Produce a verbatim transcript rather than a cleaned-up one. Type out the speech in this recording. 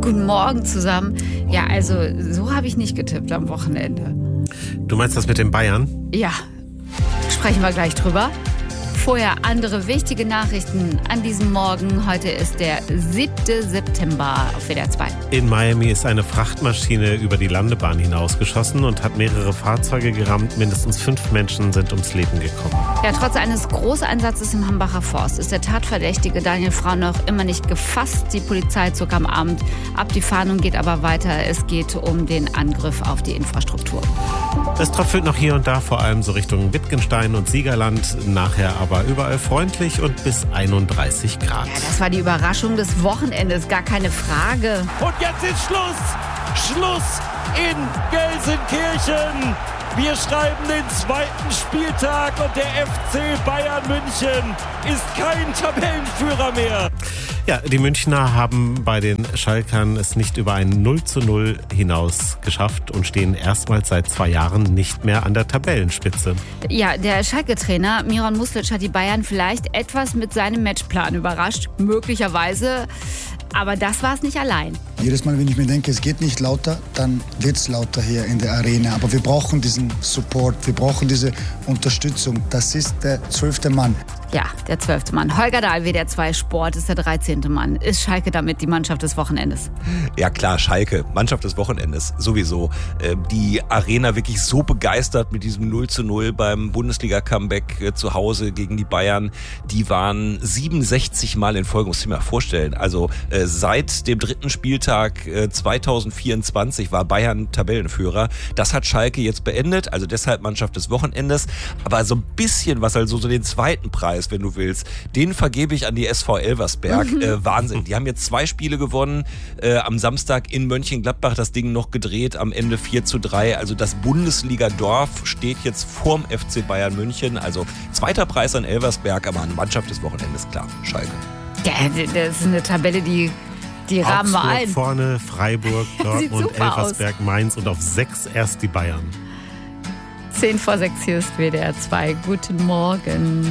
Guten Morgen zusammen. Ja, also so habe ich nicht getippt am Wochenende. Du meinst das mit den Bayern? Ja, sprechen wir gleich drüber. Vorher andere wichtige Nachrichten an diesem Morgen. Heute ist der siebte September auf W D R zwei. In Miami ist eine Frachtmaschine über die Landebahn hinausgeschossen und hat mehrere Fahrzeuge gerammt. Mindestens fünf Menschen sind ums Leben gekommen. Ja, trotz eines Großeinsatzes im Hambacher Forst ist der Tatverdächtige Daniel Frau noch immer nicht gefasst. Die Polizei zog am Abend ab. Die Fahndung geht aber weiter. Es geht um den Angriff auf die Infrastruktur. Es tröpfelt noch hier und da, vor allem so Richtung Wittgenstein und Siegerland. Nachher aber überall freundlich und bis einunddreißig Grad. Ja, das war die Überraschung des Wochenendes, gar keine Frage. Und jetzt ist Schluss! Schluss in Gelsenkirchen! Wir schreiben den zweiten Spieltag und der F C Bayern München ist kein Tabellenführer mehr. Ja, die Münchner haben bei den Schalkern es nicht über ein null zu null hinaus geschafft und stehen erstmals seit zwei Jahren nicht mehr an der Tabellenspitze. Ja, der Schalke-Trainer Miran Muslic hat die Bayern vielleicht etwas mit seinem Matchplan überrascht, möglicherweise. Aber das war es nicht allein. Jedes Mal, wenn ich mir denke, es geht nicht lauter, dann wird es lauter hier in der Arena. Aber wir brauchen diesen Support, wir brauchen diese Unterstützung. Das ist der zwölfte Mann. Ja, der zwölfte Mann. Holger Dahl, W D R zwei Sport, ist der dreizehnte Mann. Ist Schalke damit die Mannschaft des Wochenendes? Ja klar, Schalke, Mannschaft des Wochenendes, sowieso. Äh, die Arena wirklich so begeistert mit diesem null zu null beim Bundesliga-Comeback äh, zu Hause gegen die Bayern. Die waren siebenundsechzig Mal in Folge, muss ich mir mal vorstellen. Also äh, seit dem dritten Spieltag äh, zweitausendvierundzwanzig war Bayern Tabellenführer. Das hat Schalke jetzt beendet, also deshalb Mannschaft des Wochenendes. Aber so ein bisschen was, also so den zweiten Preis, wenn du willst, den vergebe ich an die S V Elversberg. Mhm. Äh, Wahnsinn. Die haben jetzt zwei Spiele gewonnen. Äh, am Samstag in Mönchengladbach das Ding noch gedreht, am Ende vier zu drei. Also das Bundesliga-Dorf steht jetzt vorm F C Bayern München. Also zweiter Preis an Elversberg, aber an Mannschaft des Wochenendes, klar, Schalke. Ja, das ist eine Tabelle, die, die rahmen wir ein. Vorne, Freiburg, Dortmund, Elversberg, aus. Mainz und auf sechs erst die Bayern. Zehn vor sechs, hier ist W D R zwei. Guten Morgen.